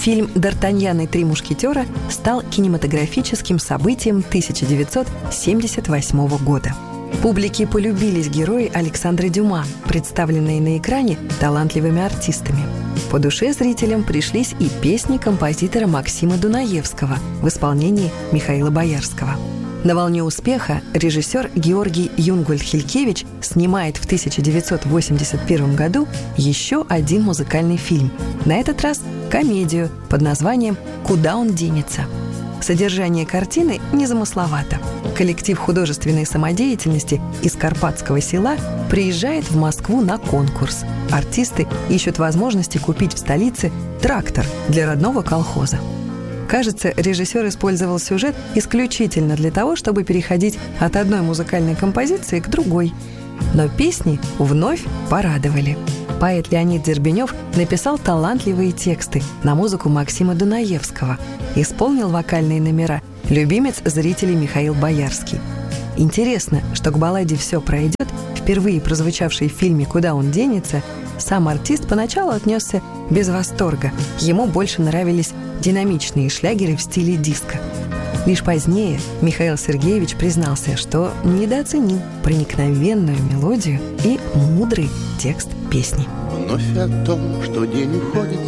Фильм «Д'Артаньян и три мушкетера» стал кинематографическим событием 1978 года. Публике полюбились герои Александра Дюма, представленные на экране талантливыми артистами. По душе зрителям пришлись и песни композитора Максима Дунаевского в исполнении Михаила Боярского. На волне успеха режиссер Георгий Юнгвальд-Хилькевич снимает в 1981 году еще один музыкальный фильм. На этот раз комедию под названием «Куда он денется?». Содержание картины незамысловато. Коллектив художественной самодеятельности из Карпатского села приезжает в Москву на конкурс. Артисты ищут возможности купить в столице трактор для родного колхоза. Кажется, режиссер использовал сюжет исключительно для того, чтобы переходить от одной музыкальной композиции к другой. Но песни вновь порадовали. Поэт Леонид Дербенев написал талантливые тексты на музыку Максима Дунаевского. Исполнил вокальные номера любимец зрителей Михаил Боярский. Интересно, что к балладе «Все пройдет», впервые прозвучавшей в фильме «Куда он денется», сам артист поначалу отнесся без восторга. Ему больше нравились динамичные шлягеры в стиле диско. Лишь позднее Михаил Сергеевич признался, что недооценил проникновенную мелодию и мудрый текст песни. Вновь о том, что день уходит